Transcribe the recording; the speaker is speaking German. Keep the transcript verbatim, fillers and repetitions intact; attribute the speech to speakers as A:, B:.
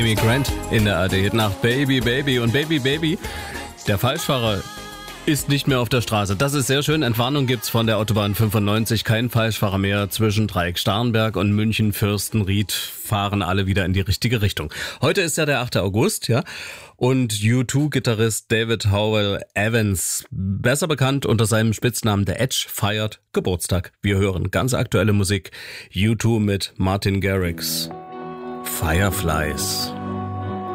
A: Amy Grant in der A R D nach Baby Baby und Baby Baby. Der Falschfahrer ist nicht mehr auf der Straße. Das ist sehr schön. Entwarnung gibt's von der Autobahn fünfundneunzig. Kein Falschfahrer mehr. Zwischen Dreieck-Starnberg und München-Fürstenried fahren alle wieder in die richtige Richtung. Heute ist ja der achte August, ja. Und U zwei Gitarrist David Howell Evans, besser bekannt unter seinem Spitznamen The Edge, feiert Geburtstag. Wir hören ganz aktuelle Musik. U zwei mit Martin Garrix. Fireflies.